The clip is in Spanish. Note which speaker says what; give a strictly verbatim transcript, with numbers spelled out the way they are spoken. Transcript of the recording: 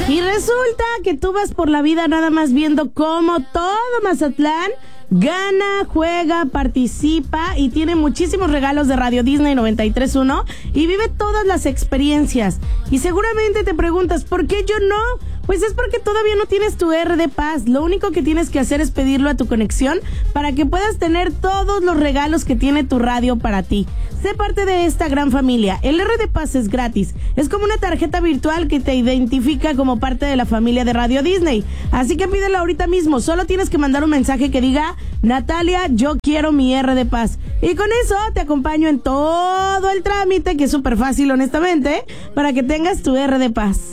Speaker 1: Y resulta que tú vas por la vida nada más viendo cómo todo Mazatlán gana, juega, participa y tiene muchísimos regalos de Radio Disney noventa y tres punto uno y vive todas las experiencias. Y seguramente te preguntas, ¿por qué yo no? Pues es porque todavía no tienes tu R de Paz. Lo único que tienes que hacer es pedirlo a tu conexión para que puedas tener todos los regalos que tiene tu radio para ti. Sé parte de esta gran familia. El R de Paz es gratis. Es como una tarjeta virtual que te identifica como parte de la familia de Radio Disney. Así que pídelo ahorita mismo. Solo tienes que mandar un mensaje que diga: Natalia, yo quiero mi R de Paz. Y con eso te acompaño en todo el trámite, que es súper fácil, honestamente, para que tengas tu R de Paz.